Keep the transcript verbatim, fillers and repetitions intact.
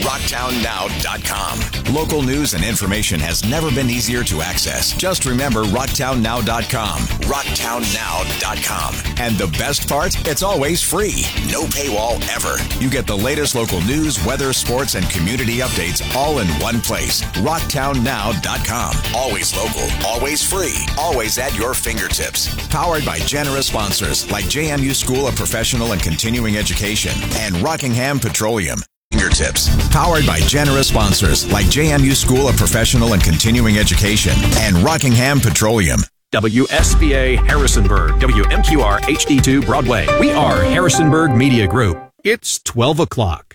rocktown now dot com. Local news and information has never been easier to access. Just remember rocktown now dot com. rocktown now dot com. And the best part? It's always free. No paywall ever. You get the latest local news, weather, sports, and community updates all in one place. rocktown now dot com. Always local, always free, always at your fingertips. Powered by generous sponsors like J M U School of Professional and Continuing Education and Rockingham Petroleum. Fingertips. Powered by generous sponsors like J M U School of Professional and Continuing Education and Rockingham Petroleum. W S B A Harrisonburg, W M Q R H D two Broadway. We are Harrisonburg Media Group. It's twelve o'clock.